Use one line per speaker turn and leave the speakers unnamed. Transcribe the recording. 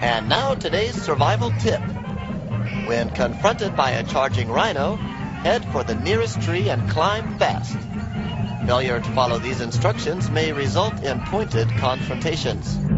And now today's survival tip. When confronted by a charging rhino, head for the nearest tree and climb fast. Failure to follow these instructions may result in pointed confrontations.